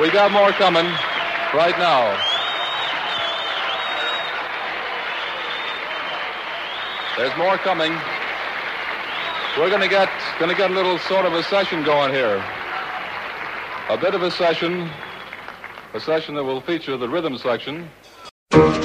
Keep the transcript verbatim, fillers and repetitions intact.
We got more coming right now. There's more coming. We're going to get going to get a little sort of a session going here. A bit of a session, a session that will feature the rhythm section.